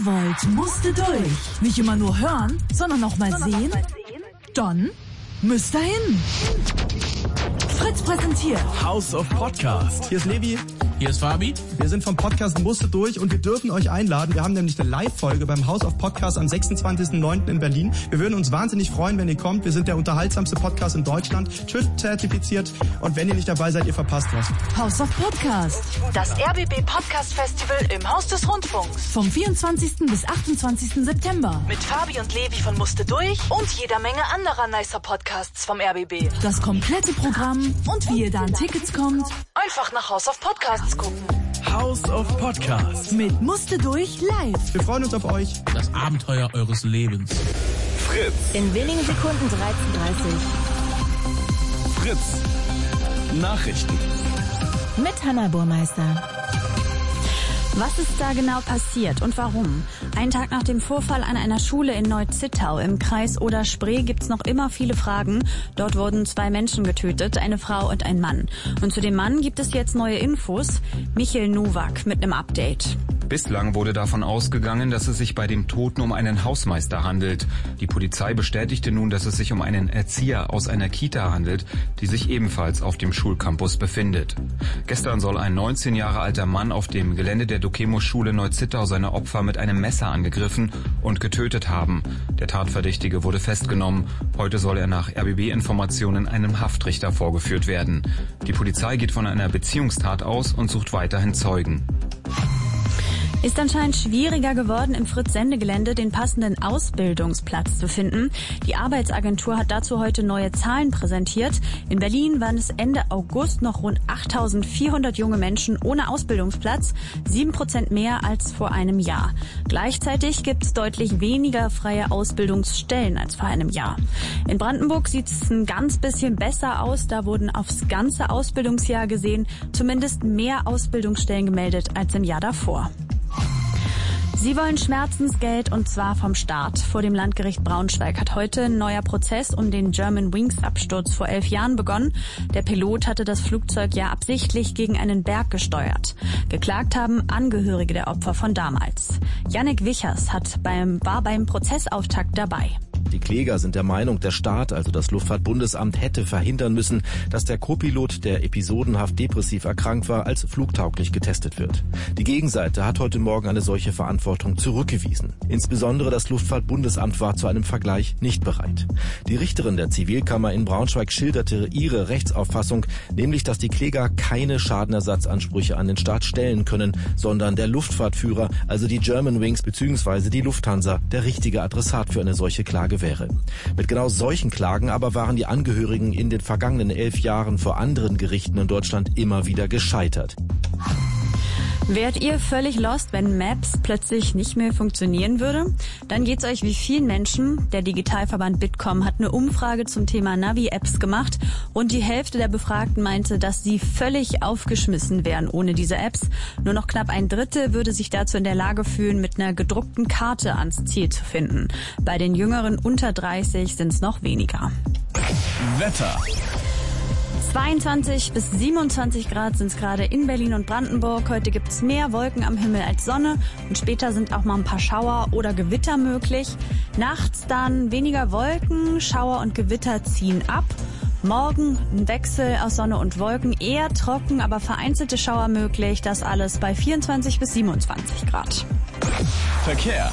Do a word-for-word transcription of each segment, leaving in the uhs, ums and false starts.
ihr wollt, musste durch. Nicht immer nur hören, sondern auch mal sehen? Dann müsst ihr hin. Fritz präsentiert House of Podcast. Hier ist Levi. Hier ist Fabi. Wir sind vom Podcast Musste durch und wir dürfen euch einladen. Wir haben nämlich eine Live-Folge beim House of Podcast am sechsundzwanzigsten neunten in Berlin. Wir würden uns wahnsinnig freuen, wenn ihr kommt. Wir sind der unterhaltsamste Podcast in Deutschland, T Ü F-zertifiziert. Und wenn ihr nicht dabei seid, ihr verpasst was. House of Podcast. Das R B B Podcast Festival im Haus des Rundfunks. Vom vierundzwanzigsten bis achtundzwanzigsten September. Mit Fabi und Levi von Musste durch und jeder Menge anderer nicer Podcasts vom R B B. Das komplette Programm und wie ihr da an Tickets kommt. Einfach nach House of Podcasts gucken. House of Podcast. Mit Musste durch live. Wir freuen uns auf euch. Das Abenteuer eures Lebens. Fritz. In wenigen Sekunden dreizehn Uhr dreißig. Fritz. Nachrichten. Mit Hannah Burmeister. Was ist da genau passiert und warum? Einen Tag nach dem Vorfall an einer Schule in Neu-Zittau im Kreis Oder-Spree gibt's noch immer viele Fragen. Dort wurden zwei Menschen getötet, eine Frau und ein Mann. Und zu dem Mann gibt es jetzt neue Infos. Michael Nowak mit einem Update. Bislang wurde davon ausgegangen, dass es sich bei dem Toten um einen Hausmeister handelt. Die Polizei bestätigte nun, dass es sich um einen Erzieher aus einer Kita handelt, die sich ebenfalls auf dem Schulcampus befindet. Gestern soll ein neunzehn Jahre alter Mann auf dem Gelände der Dokemo-Schule Neu-Zittau seine Opfer mit einem Messer angegriffen und getötet haben. Der Tatverdächtige wurde festgenommen. Heute soll er nach R B B-Informationen einem Haftrichter vorgeführt werden. Die Polizei geht von einer Beziehungstat aus und sucht weiterhin Zeugen. Ist anscheinend schwieriger geworden, im Fritz-Sendegelände den passenden Ausbildungsplatz zu finden. Die Arbeitsagentur hat dazu heute neue Zahlen präsentiert. In Berlin waren es Ende August noch rund achttausendvierhundert junge Menschen ohne Ausbildungsplatz, sieben Prozent mehr als vor einem Jahr. Gleichzeitig gibt es deutlich weniger freie Ausbildungsstellen als vor einem Jahr. In Brandenburg sieht es ein ganz bisschen besser aus. Da wurden aufs ganze Ausbildungsjahr gesehen zumindest mehr Ausbildungsstellen gemeldet als im Jahr davor. Sie wollen Schmerzensgeld und zwar vom Staat. Vor dem Landgericht Braunschweig hat heute ein neuer Prozess um den Germanwings-Absturz vor elf Jahren begonnen. Der Pilot hatte das Flugzeug ja absichtlich gegen einen Berg gesteuert. Geklagt haben Angehörige der Opfer von damals. Jannik Wichers hat beim, war beim Prozessauftakt dabei. Die Kläger sind der Meinung, der Staat, also das Luftfahrtbundesamt, hätte verhindern müssen, dass der Co-Pilot, der episodenhaft depressiv erkrankt war, als flugtauglich getestet wird. Die Gegenseite hat heute Morgen eine solche Verantwortung zurückgewiesen. Insbesondere das Luftfahrtbundesamt war zu einem Vergleich nicht bereit. Die Richterin der Zivilkammer in Braunschweig schilderte ihre Rechtsauffassung, nämlich, dass die Kläger keine Schadenersatzansprüche an den Staat stellen können, sondern der Luftfahrtführer, also die Germanwings bzw. die Lufthansa, der richtige Adressat für eine solche Klage wäre. Mit genau solchen Klagen aber waren die Angehörigen in den vergangenen elf Jahren vor anderen Gerichten in Deutschland immer wieder gescheitert. Wärt ihr völlig lost, wenn Maps plötzlich nicht mehr funktionieren würde? Dann geht's euch wie vielen Menschen. Der Digitalverband Bitkom hat eine Umfrage zum Thema Navi-Apps gemacht und die Hälfte der Befragten meinte, dass sie völlig aufgeschmissen wären ohne diese Apps. Nur noch knapp ein Drittel würde sich dazu in der Lage fühlen, mit einer gedruckten Karte ans Ziel zu finden. Bei den Jüngeren unter dreißig sind es noch weniger. Wetter. zweiundzwanzig bis siebenundzwanzig Grad sind es gerade in Berlin und Brandenburg. Heute gibt es mehr Wolken am Himmel als Sonne und später sind auch mal ein paar Schauer oder Gewitter möglich. Nachts dann weniger Wolken, Schauer und Gewitter ziehen ab. Morgen ein Wechsel aus Sonne und Wolken, eher trocken, aber vereinzelte Schauer möglich. Das alles bei vierundzwanzig bis siebenundzwanzig Grad. Verkehr.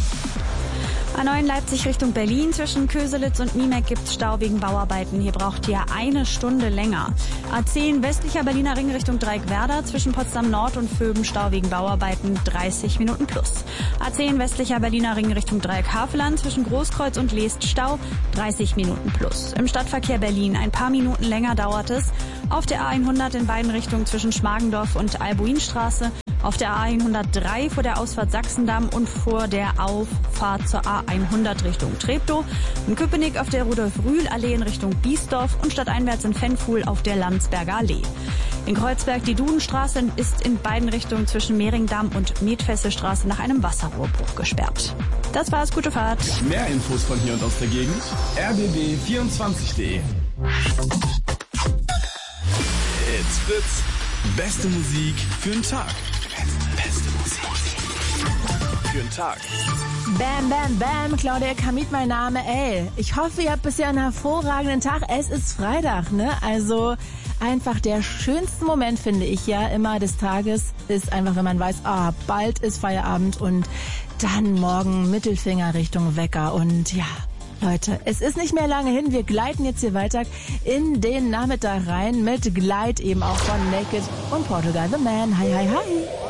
A neun Leipzig Richtung Berlin. Zwischen Köselitz und Niemek gibt's Stau wegen Bauarbeiten. Hier braucht ihr eine Stunde länger. A zehn westlicher Berliner Ring Richtung Dreieckwerder. Zwischen Potsdam Nord und Vöben Stau wegen Bauarbeiten dreißig Minuten plus. A zehn westlicher Berliner Ring Richtung Dreieck Havelland. Zwischen Großkreuz und Leest Stau dreißig Minuten plus. Im Stadtverkehr Berlin ein paar Minuten länger dauert es. Auf der A hundert in beiden Richtungen zwischen Schmargendorf und Albuinstraße. Auf der A hundertdrei vor der Ausfahrt Sachsendamm und vor der Auffahrt zur A hundert Richtung Treptow. In Köpenick auf der Rudolf-Rühl-Allee in Richtung Biesdorf und stadteinwärts in Fennfuhl auf der Landsberger Allee. In Kreuzberg die Dudenstraße ist in beiden Richtungen zwischen Mehringdamm und Metfesselstraße nach einem Wasserrohrbruch gesperrt. Das war's, gute Fahrt. Mehr Infos von hier und aus der Gegend. r b b vierundzwanzig punkt de. It's Fritz. Beste Musik für den Tag. Beste Musik für den Tag. Tag. Bam, bam, bam, Claudia Kamit, mein Name. Ey, ich hoffe, ihr habt bisher einen hervorragenden Tag. Es ist Freitag, ne? Also einfach der schönste Moment, finde ich ja immer des Tages, ist einfach, wenn man weiß, ah, bald ist Feierabend und dann morgen Mittelfinger Richtung Wecker. Und ja, Leute, es ist nicht mehr lange hin. Wir gleiten jetzt hier weiter in den Nachmittag rein mit Glide eben auch von Naked und Portugal The Man. Hi, hi, hi.